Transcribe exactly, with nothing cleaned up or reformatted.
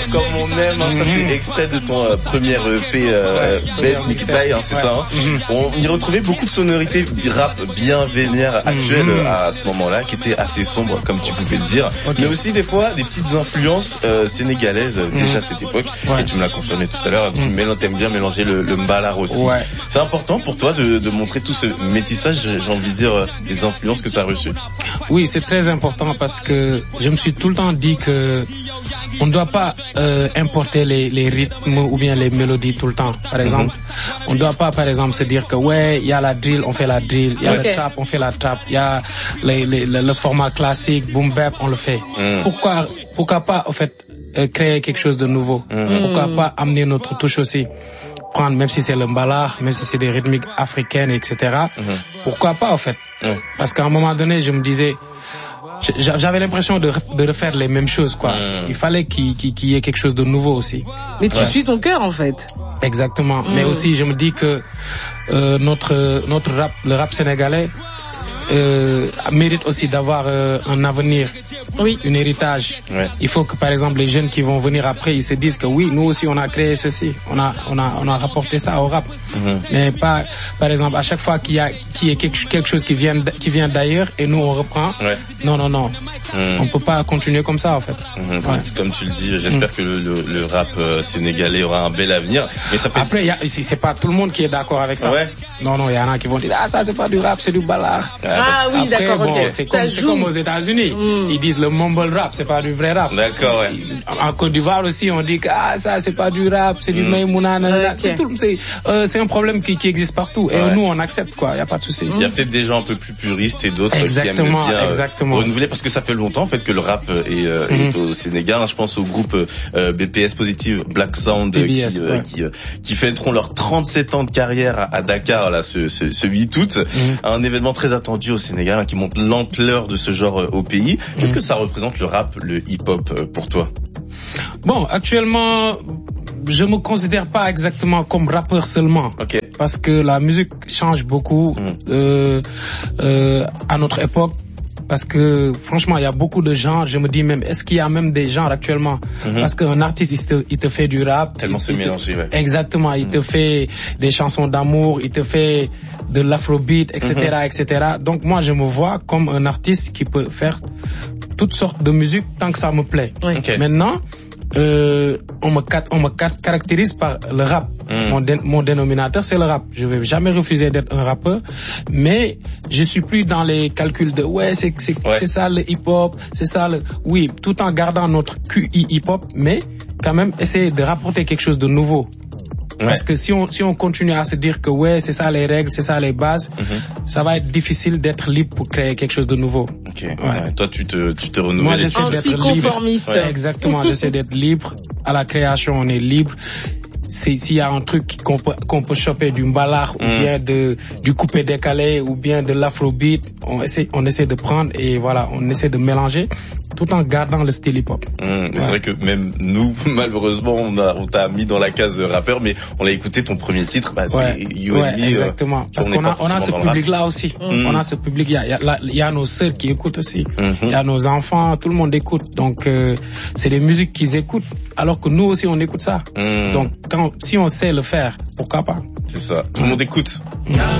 marche comme on aime. Hein. Ça, c'est extrait de ton euh, premier E P euh, Best Mixtape, hein, c'est ouais. ça. Hein. Mm-hmm. On y retrouvait beaucoup de sonorités rap bien vénère actuelles mm-hmm. à ce moment-là, qui étaient assez sombres, comme tu pouvais le dire. Okay. Mais aussi des fois des petites influences euh, sénégalaises mm-hmm. déjà à cette époque. Ouais. Et tu me l'as confirmé tout à l'heure. Mm-hmm. Tu aimes bien mélanger le, le mbalar aussi. Ouais. C'est important pour toi de, de montrer tout ce métissage, j'ai envie de dire, des influences que tu as reçues. Oui, c'est très important parce que je me suis tout le temps dit que on ne doit pas euh, importer les, les rythmes ou bien les mélodies tout le temps. Par exemple, mm-hmm. on ne doit pas, par exemple, se dire que ouais, il y a la drill, on fait la drill. Il y a okay. le trap, on fait la trap. Il y a les, les, le, le format classique, boom bap, on le fait. Mm. Pourquoi, pourquoi pas, en fait, euh, créer quelque chose de nouveau? Mm. Pourquoi pas amener notre touche aussi? Prendre, même si c'est le mbalar, même si c'est des rythmiques africaines, et cetera. Mm-hmm. Pourquoi pas, en fait? Mm. Parce qu'à un moment donné, je me disais, j'avais l'impression de, de refaire les mêmes choses, quoi. Mm. Il fallait qu'il, qu'il, qu'il y ait quelque chose de nouveau aussi. Mais tu ouais. suis ton cœur, en fait. Exactement. Mm. Mais aussi, je me dis que euh, notre notre rap, le rap sénégalais, euh, mérite aussi d'avoir euh, un avenir, oui, un héritage. Ouais. Il faut que, par exemple, les jeunes qui vont venir après, ils se disent que oui, nous aussi on a créé ceci, on a on a on a rapporté ça au rap. Mm-hmm. Mais pas, par exemple, à chaque fois qu'il y a qu'il y a quelque quelque chose qui vient qui vient d'ailleurs et nous on reprend. Ouais. Non non non. Mm. On peut pas continuer comme ça en fait. Mm-hmm. Ouais. Comme tu le dis, j'espère mm. que le, le, le rap euh, sénégalais aura un bel avenir. Mais ça peut... Après, il y a, c'est pas tout le monde qui est d'accord avec ça. Ouais. Non non, il y en a qui vont dire ah ça c'est pas du rap, c'est du ballard. Ah oui, après, d'accord, bon, ok. C'est comme, c'est comme aux États-Unis. Mm. Ils disent le mumble rap, c'est pas du vrai rap. D'accord, ouais. En Côte d'Ivoire aussi, on dit que ah ça c'est pas du rap, c'est du Maïmouna. Mm. Okay. C'est tout, c'est, euh, c'est un problème qui, qui existe partout. Et ouais. nous, on accepte quoi. Il y a pas de souci. Il y a peut-être des gens un peu plus puristes et d'autres qui aiment bien exactement. Euh, renouveler parce que ça fait longtemps en fait que le rap est, euh, mm-hmm. est au Sénégal. Je pense au groupe euh, B P S Positive Black Sound B B S, qui, ouais. euh, qui, euh, qui fêteront leurs trente-sept ans de carrière à, à Dakar là ce, ce, ce huit août. Mm-hmm. Un événement très attendu au Sénégal hein, qui montre l'ampleur de ce genre euh, au pays. Qu'est-ce mm-hmm. que ça représente le rap, le hip-hop euh, pour toi? Bon, actuellement, je me considère pas exactement comme rappeur seulement. Okay. Parce que la musique change beaucoup mm. euh, euh, à notre époque. Parce que franchement, il y a beaucoup de genres. Je me dis même, est-ce qu'il y a même des genres actuellement? Mm-hmm. Parce qu'un artiste, il te, il te fait du rap. Tellement c'est mélangé, ouais. Exactement. Il mm. te fait des chansons d'amour, il te fait de l'afrobeat, et cetera, mm-hmm. et cetera. Donc moi, je me vois comme un artiste qui peut faire toutes sortes de musique tant que ça me plaît. Okay. Maintenant, euh, on me on me caractérise par le rap. Mm. Mon, dé, mon dénominateur, c'est le rap. Je vais jamais refuser d'être un rappeur, mais je suis plus dans les calculs de ouais, c'est c'est ouais. c'est ça le hip-hop, c'est ça le oui, tout en gardant notre Q I hip-hop, mais quand même essayer de rapporter quelque chose de nouveau. Ouais. Parce que si on si on continue à se dire que ouais c'est ça les règles, c'est ça les bases, mm-hmm. ça va être difficile d'être libre pour créer quelque chose de nouveau. Ok. Ouais. Ouais. Toi tu te tu te renouvelles. Moi j'essaie d'être libre. Ouais. Exactement, j'essaie d'être libre. À la création on est libre. C'est s'il y a un truc qu'on peut qu'on peut choper du mbalar mm. ou bien de du coupé décalé ou bien de l'afrobeat, on essaie on essaie de prendre et voilà on essaie de mélanger tout en gardant le style hip-hop. Mmh, ouais. C'est vrai que même nous, malheureusement, on, a, on t'a mis dans la case rappeur, mais on a écté ton premier titre, bah, ouais. c'est You and ouais, Me. Exactement. Euh, Parce qu'on a, on a ce public-là aussi. Mmh. On a ce public, il y a, il y a, il y a nos sœurs qui écoutent aussi. Mmh. Il y a nos enfants, tout le monde écoute. Donc, euh, c'est des musiques qu'ils écoutent, alors que nous aussi, on écoute ça. Mmh. Donc, quand, si on sait le faire, pourquoi pas? C'est ça. Tout le monde écoute. Mmh.